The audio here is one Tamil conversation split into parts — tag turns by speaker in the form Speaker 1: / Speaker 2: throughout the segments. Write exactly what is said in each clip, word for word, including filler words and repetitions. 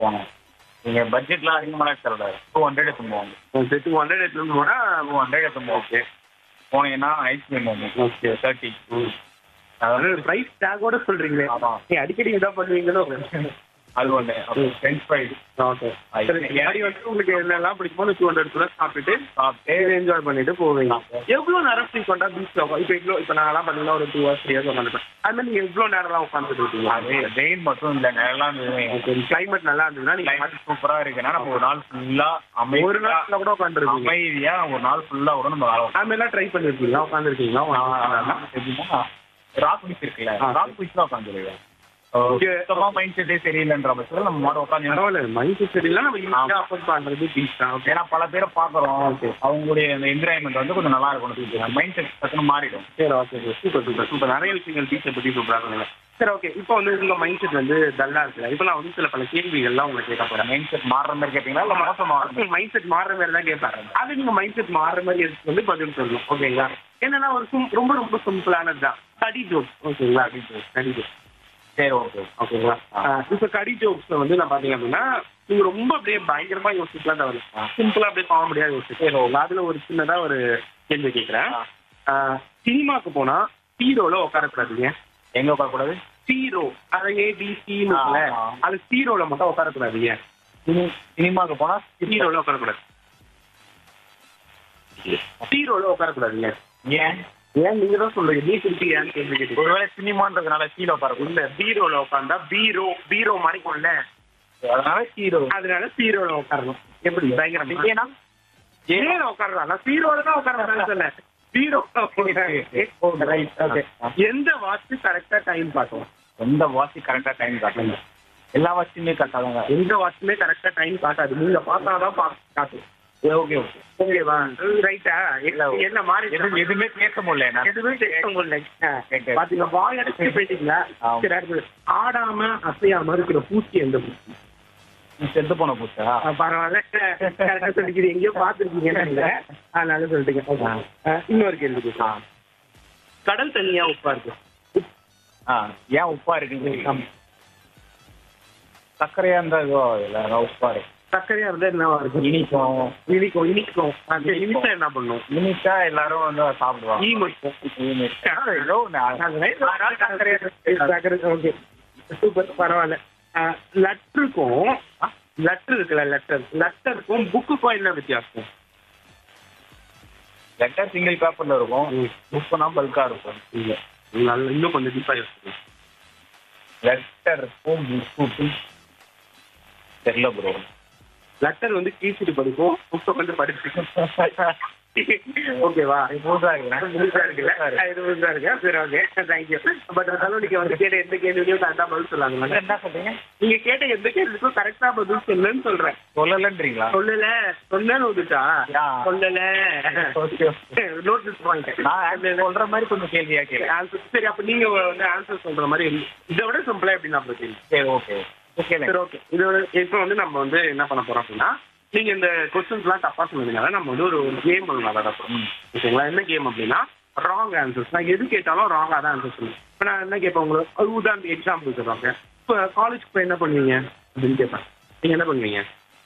Speaker 1: போங்க. நீங்க பட்ஜெட்லாம் அதிகமாக தரக்கூடாது. டூ ஹண்ட்ரட் எடுத்துன்னு போவாங்க.
Speaker 2: டூ ஹண்ட்ரட் எடுத்துன்னு போனா
Speaker 1: டூ ஹண்ட்ரட் எடுத்துன்னு போவோம். போனீங்கன்னா ஐஸ்கிரீம் ஒன்று
Speaker 2: ஓகே
Speaker 1: தேர்ட்டி.
Speaker 2: அதாவது ப்ரைஸ் டேகோட சொல்றீங்களே.
Speaker 1: ஆமா.
Speaker 2: நீ அடிக்கடி இதான் பண்ணுவீங்களோ.
Speaker 1: அது ஒன்று. அப்புறம் ஃப்ரெஞ்ச் ஃப்ரைஸ்
Speaker 2: ஓகே சரி வந்து உங்களுக்கு என்னெல்லாம் பிடிக்குமோ டூ ஹண்ட்ரட் கூட சாப்பிட்டுட்டு
Speaker 1: சாப்பிட்டு
Speaker 2: என்ஜாய் பண்ணிட்டு போவீங்க. எவ்வளோ நேரம் ஃப்ரீக்வெண்டா பீச்ல இப்போ இவ்வளோ இப்போ நாங்களாம் பார்த்தீங்கன்னா ஒரு டூ ஹவர்ஸ் த்ரீ ஹவர்ஸ் உட்காந்துருப்பேன். அது மாதிரி நீங்கள் எவ்வளோ நேரம்லாம் உட்காந்துட்டு இருக்கீங்க?
Speaker 1: அது வெயில் மட்டும் இல்லை, நேரம்லாம்
Speaker 2: ஓகே கிளைமேட் நல்லா இருந்ததுன்னா நீங்கள்
Speaker 1: கிளைமேட் சூப்பராக இருக்குன்னா நம்ம ஒரு நாள் ஃபுல்லாக அமை
Speaker 2: ஒரு நாள்ல கூட உட்காந்துருக்கீங்க.
Speaker 1: அமைதியா ஒரு நாள் ஃபுல்லாக கூட நம்ம வேலை
Speaker 2: அது மாதிரிலாம் ட்ரை பண்ணிருக்கீங்களா? உட்காந்துருக்கீங்களா?
Speaker 1: எப்படின்னா ராக் பீச் இருக்குல்ல, ராக் பீச்ல உட்காந்துருக்கேன்.
Speaker 2: Okay.
Speaker 1: சுத்தமா மைண்ட் செட்டே சரியில்லைன்ற பட்சத்தில் நம்ம மாட உட்காந்து
Speaker 2: பரவாயில்ல மைண்ட் சரியில்லை நம்ம ஈஸியாக அஃபோர்ட் பண்ணுறது பீச் தான். ஓகே
Speaker 1: ஏன்னா பல பேரை பார்க்குறோம், அவங்களுடைய அந்த என்ஜாய்மெண்ட் வந்து கொஞ்சம் நல்லா இருக்கணும். மைண்ட் செட் டக்குன்னு மாறிடும்.
Speaker 2: சரி ஓகே சூப்பர் சூப்பர் சூப்பர் நிறைய விஷயங்கள் பீச்சை பற்றி சூப்பராக சொன்னீங்க. சரி ஓகே இப்போ வந்து உங்கள் மைண்ட் செட் வந்து டல்லாக இருக்குல்ல, இப்போ நான் வந்து சில பல கேள்விகள்லாம் உங்களுக்கு கேட்க போகிறேன்.
Speaker 1: மைண்ட் செட் மாறுற மாதிரி கேட்டீங்களா இல்லை மோசம் மாறும்?
Speaker 2: மைண்ட் செட் மாறுற மாதிரி தான் கேட்பாரு. அது நீங்கள் மைண்ட் செட் மாறுற மாதிரி எடுத்து வந்து பதில் சொல்லணும். ஓகேங்களா? என்னன்னா ஒரு சிம் ரொம்ப ரொம்ப சிம்பிளானது தான் கடி ஜோக்ஸ். ஓகேங்களா? கடி ஜோக்ஸ் கடி ஜோக்ஸ்
Speaker 1: சரி ஓகே
Speaker 2: ஓகேங்களா? இப்போ கடி ஜோக்ஸ்ல வந்து நான் பார்த்தீங்க அப்படின்னா நீங்கள் ரொம்ப அப்படியே பயங்கரமாக யோசிக்கலாம் தவிர சிம்பிளாக அப்படியே காமெடியாக யோசிச்சு அதில் ஒரு சின்னதாக ஒரு கேள்வி கேட்குறேன். சினிமாவுக்கு போனால் ஹீரோல உட்காரக்கூடாதுங்க.
Speaker 1: எங்கே உட்காரக்கூடாது?
Speaker 2: ஹீரோ அதை ஏபிசின்னு அது ஹீரோல மட்டும் உட்காரக்கூடாதுங்க.
Speaker 1: சினிமாவுக்கு போனால்
Speaker 2: ஹீரோல உட்காரக்கூடாது. ஹீரோல உட்காரக்கூடாதுங்க.
Speaker 1: ஏன்
Speaker 2: ஏன் நீங்க தான் சொல்றீங்க நீ திருப்பி ஏன்னு கேள்வி கேட்டு.
Speaker 1: ஒருவேளை சினிமான்றதுனால கீழே உட்கார
Speaker 2: இல்ல பீரோல உட்காந்தா பீரோ பீரோ மாதிரி கொள்ள
Speaker 1: அதனால ஹீரோ
Speaker 2: அதனால பீரோல உட்காரணும். எப்படி பயங்கரம் ஏன்னா ஏன் உட்காரலாம் பீரோல தான் உட்கார சொல்ல பீரோ. எந்த வாட்ச் கரெக்டா டைம் காட்டும்?
Speaker 1: எந்த வாட்ச் கரெக்டா டைம் காட்டுங்க? எல்லா வாட்சுமே காட்டாதாங்க.
Speaker 2: எந்த வாட்சுமே கரெக்டா டைம் காட்டாது. நீங்க பார்த்தாதான் காட்டும்.
Speaker 1: ஓகே ஓகே
Speaker 2: ஓகேவா ரைட்டா? என்ன மாதிரி
Speaker 1: எதுவுமே பேச முடியல
Speaker 2: எதுவுமே பேச முடியல. பாத்தீங்க வாய் அடைச்சு போயிட்டீங்களா? சரி அடுத்தது ஆடாம அசையாம இருக்கிற பூச்சி எந்த பூச்சி?
Speaker 1: செத்து போன பூச்சா?
Speaker 2: பரவாயில்ல கரெக்டா சொல்லிக்கிறீங்க. எங்கேயோ பாத்துருக்கீங்க அதனால சொல்லிட்டீங்க. இன்னொரு கேள்வி கடல் தண்ணியா உப்பா இருக்கு?
Speaker 1: ஏன் உப்பா இருக்கு? சர்க்கரையா இருந்தா இதோ இல்லை உப்பா இருக்கு.
Speaker 2: சர்க்கரையா இருந்தா என்னவா இருக்கும்? இனிக்கும் இனிக்கும் இனிக்கும் இனிச்சா என்ன பண்ணும்?
Speaker 1: இனிச்சா எல்லாரும் வந்து சாப்பிடுவாங்க.
Speaker 2: ஈ மட்டும் ஓகே சூப்பர் பரவாயில்ல. லெட்டருக்கும் லெட்டர் இருக்குல்ல லெட்டர் லெட்டருக்கும் புக்குக்கும் என்ன வித்தியாசம்?
Speaker 1: லெட்டர் சிங்கிள் பேப்பர்ல இருக்கும், புக்குனா பல்கா இருக்கும்.
Speaker 2: இல்லை நல்ல இன்னும் கொஞ்சம் டீப்பா யோசிக்கும்.
Speaker 1: லெட்டருக்கும் புக்குக்கும் தெரியல ப்ரோ.
Speaker 2: லெட்டர் வந்து கீழ்ச்சிட்டு படிக்கும், புக்கை வந்து படிச்சுக்கும். ஓகேவா? புதுசா இருக்குல்ல இது புதுசா இருக்கு. சரி ஓகே தேங்க்யூ. பட் இருந்தாலும் நீங்க வந்து கேட்ட எந்த கேள்விக்கும் கரெக்டா பதில் சொல்லாங்க.
Speaker 1: என்ன சொல்றீங்க?
Speaker 2: நீங்க கேட்ட எந்த கேள்விக்கும் கரெக்டா பதில் சொல்லுன்னு சொல்றேன்.
Speaker 1: சொல்லலன்றீங்களா?
Speaker 2: சொல்லல சொன்னு வந்துட்டா சொல்லல நோட்டீஸ் பாயிண்ட்.
Speaker 1: நான் சொல்ற மாதிரி கொஞ்சம் கேள்வியா கேள்வி.
Speaker 2: சரி அப்ப நீங்க வந்து ஆன்சர் சொல்ற மாதிரி இதை விட சிம்பிளா எப்படி நான் கேள்வி.
Speaker 1: சரி ஓகே
Speaker 2: சரி ஓகே இதோட இப்போ வந்து நம்ம வந்து என்ன பண்ண போறோம் அப்படின்னா நீங்க இந்த கொஸ்டின்ஸ்லாம் தப்பா சொன்னதுனால நம்ம வந்து ஒரு கேம் ஒன்று விளையாட போறோம். ஓகேங்களா? என்ன கேம் அப்படின்னா ராங் ஆன்சர்ஸ். நான் எது கேட்டாலும் ராங்கா தான் ஆன்சர் சொல்லுவேன். இப்போ நான் என்ன கேட்பேன் உங்களுக்கு ஒரு உதாரணம் எக்ஸாம்பிள் சொல்றாங்க. இப்போ காலேஜ் போய் என்ன பண்ணுவீங்க அப்படின்னு கேட்பேன். நீங்க என்ன பண்ணுவீங்க?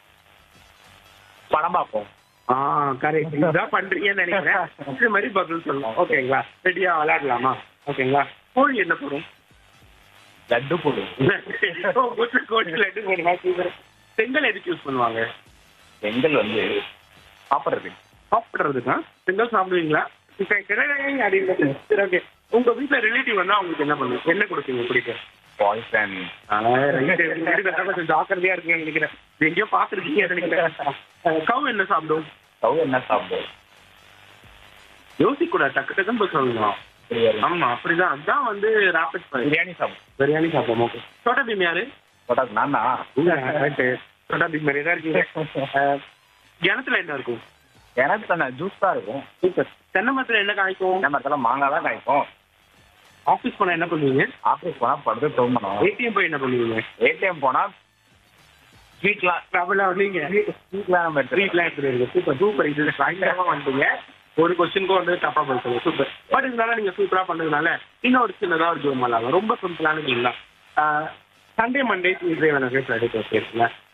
Speaker 1: படம் பார்ப்போம்.
Speaker 2: ஆ கரெக்ட் இதான் பண்றீங்கன்னு நினைக்கிறேன். இது மாதிரி பதில் சொல்லலாம். ஓகேங்களா? ரெடியா விளையாடலாமா? ஓகேங்களா? கோழி என்ன போடும்?
Speaker 1: லட்டு போடும்.
Speaker 2: கோழி லட்டு போடுமா? செங்கல் எதுக்கு யூஸ் பண்ணுவாங்க?
Speaker 1: செங்கல் வந்து சாப்பிட்றது.
Speaker 2: சாப்பிட்றதுக்கா? செங்கல் சாப்பிடுவீங்களா? அப்படின்னு சரி ஓகே உங்க வீட்டுல ரிலேட்டிவ் வந்தா அவங்களுக்கு என்ன பண்ணுவீங்க? என்ன கொடுப்பீங்க பிடிக்கும்?
Speaker 1: பாய்ஸ் அண்ட்
Speaker 2: கொஞ்சம் ஜாக்கிரதையா இருக்குங்க நினைக்கிறேன். எங்கேயோ பாத்துருக்கீங்க நினைக்கிறேன். கவு என்ன சாப்பிடும்?
Speaker 1: கவு என்ன சாப்பிடும்?
Speaker 2: யோசிக்க கூடாது, டக்கு டக்குன்னு போய் சொல்லணும். ஆமா அப்படிதான். அதுதான் வந்து ராபிட்
Speaker 1: பிரியாணி சாப்பிடும்.
Speaker 2: பிரியாணி சாப்பிடும். ஓகே சோட்டா பீம் யாரு?
Speaker 1: நானா?
Speaker 2: சோட்டா பீம் மாதிரியே தான் இருக்கீங்க. கிணத்துல என்ன இருக்கும்?
Speaker 1: எனக்கு தானே ஜூஸ் தான் இருக்கும்.
Speaker 2: சூப்பர். தென்னை மரத்துல என்ன காய்க்கும்?
Speaker 1: தென்னை மரத்துல மாங்காய் தான் காய்க்கும்.
Speaker 2: ஆஃபீஸ் போனா என்ன பண்ணுவீங்க?
Speaker 1: ஆஃபீஸ் போனா படுத்து தூங்கணும்.
Speaker 2: ஏடிஎம் போய் என்ன பண்ணுவீங்க?
Speaker 1: ஏடிஎம் போனா ஸ்வீட்லாம்
Speaker 2: அப்படிலாம் நீங்க
Speaker 1: ஸ்வீட்லாம் நம்ம
Speaker 2: ஸ்வீட்லாம் எடுத்துருவீங்க. Super super. இது பயங்கரமா வந்துட்டீங்க. ஒரு கொஸ்டினுக்கும் வந்து தப்பா பண்ணுங்க. சூப்பர். பட் இருந்தாலும் நீங்க சூப்பரா பண்ணதுனால இன்னொரு சின்னதா ஒரு கேம் விளாடலாம். ரொம்ப சிம்பிளான கேம் தான். Sunday Monday Tuesday Wednesday Friday Thursday இருக்குல்ல